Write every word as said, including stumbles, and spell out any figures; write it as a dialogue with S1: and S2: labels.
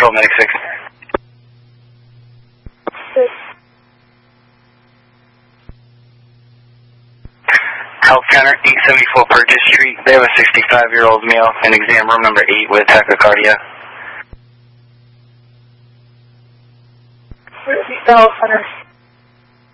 S1: Patrol Medic six. Health Counter eight seventy-four Purchase Street. They have a sixty-five-year-old male in exam room number eight with tachycardia.
S2: Health Center.